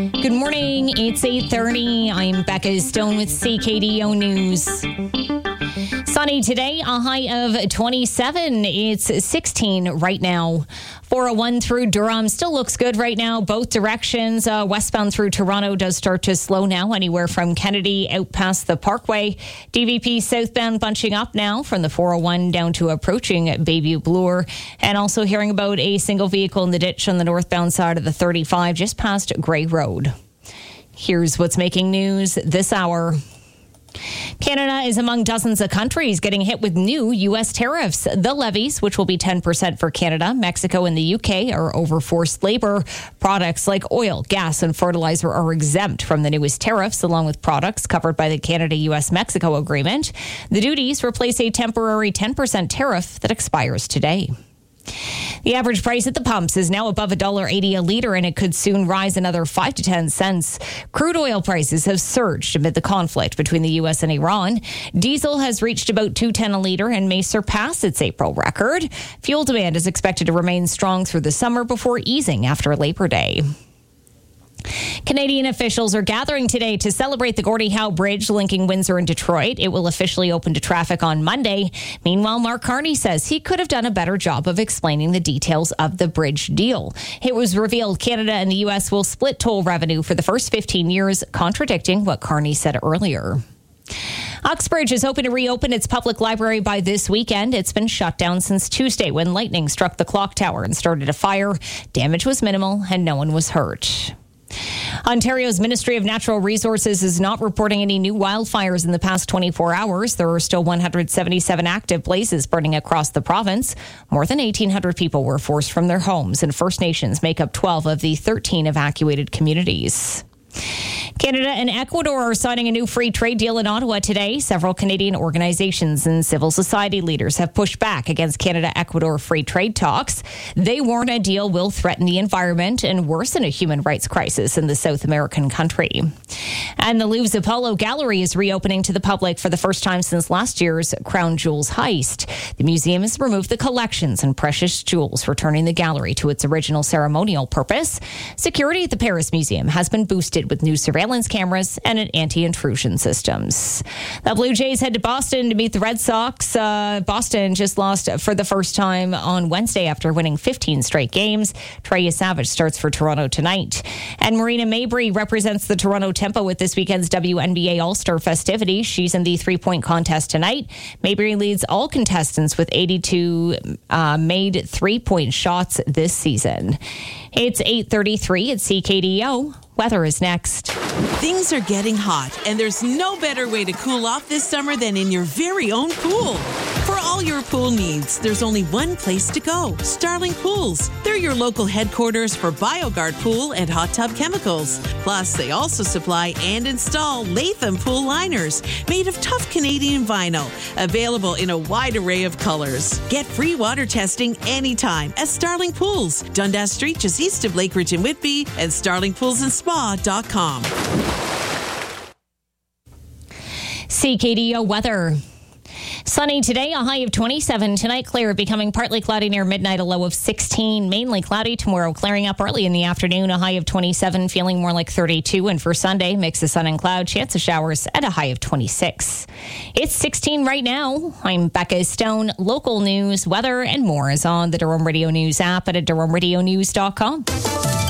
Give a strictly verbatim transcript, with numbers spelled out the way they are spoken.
Good morning. It's eight thirty. I'm Becca Stone with C K D O News. Sunny today, a high of twenty-seven. It's sixteen right now. four oh one through Durham still looks good right now. Both directions. Uh, westbound through Toronto does start to slow now, anywhere from Kennedy out past the Parkway. D V P southbound bunching up now from the four oh one down to approaching Bayview Bloor. And also hearing about a single vehicle in the ditch on the northbound side of the thirty-five just past Grey Road. Here's what's making news this hour. Canada is among dozens of countries getting hit with new U S tariffs. The levies, which will be ten percent for Canada, Mexico, and the U K, are over forced labor. Products like oil, gas, and fertilizer are exempt from the newest tariffs, along with products covered by the Canada-U S Mexico agreement. The duties replace a temporary ten percent tariff that expires today. The average price at the pumps is now above one dollar eighty a litre, and it could soon rise another five to ten cents. Crude oil prices have surged amid the conflict between the U S and Iran. Diesel has reached about two dollars ten a litre and may surpass its April record. Fuel demand is expected to remain strong through the summer before easing after Labor Day. Canadian officials are gathering today to celebrate the Gordie Howe Bridge linking Windsor and Detroit. It will officially open to traffic on Monday. Meanwhile, Mark Carney says he could have done a better job of explaining the details of the bridge deal. It was revealed Canada and the U S will split toll revenue for the first fifteen years, contradicting what Carney said earlier. Uxbridge is hoping to reopen its public library by this weekend. It's been shut down since Tuesday when lightning struck the clock tower and started a fire. Damage was minimal and no one was hurt. Ontario's Ministry of Natural Resources is not reporting any new wildfires in the past twenty-four hours. There are still one hundred seventy-seven active blazes burning across the province. More than eighteen hundred people were forced from their homes, and First Nations make up twelve of the thirteen evacuated communities. Canada and Ecuador are signing a new free trade deal in Ottawa today. Several Canadian organizations and civil society leaders have pushed back against Canada-Ecuador free trade talks. They warn a deal will threaten the environment and worsen a human rights crisis in the South American country. And the Louvre's Apollo Gallery is reopening to the public for the first time since last year's Crown Jewels heist. The museum has removed the collections and precious jewels, returning the gallery to its original ceremonial purpose. Security at the Paris Museum has been boosted with new surveillance cameras and an anti-intrusion systems. The Blue Jays head to Boston to meet the Red Sox. Uh, Boston just lost for the first time on Wednesday after winning fifteen straight games. Trey Savage starts for Toronto tonight. And Marina Mabrey represents the Toronto Tempo at this weekend's W N B A All-Star festivities. She's in the three-point contest tonight. Mabrey leads all contestants with eighty-two uh, made three-point shots this season. It's eight thirty-three at C K D O. Weather is next. Things are getting hot, and there's no better way to cool off this summer than in your very own pool. For all your pool needs, there's only one place to go, Starling Pools. They're your local headquarters for BioGuard Pool and hot tub chemicals. Plus, they also supply and install Latham pool liners made of tough Canadian vinyl, available in a wide array of colors. Get free water testing anytime at Starling Pools, Dundas Street, just east of Lakeridge and Whitby, and starling pools and spa dot com. C K D O weather. Sunny today, a high of twenty-seven. Tonight, clear, becoming partly cloudy near midnight, a low of sixteen. Mainly cloudy tomorrow, clearing up early in the afternoon, a high of twenty-seven, feeling more like thirty-two. And for Sunday, mix of sun and cloud, chance of showers at a high of twenty-six. It's sixteen right now. I'm Becca Stone. Local news, weather, and more is on the Durham Radio News app and at durham radio news dot com.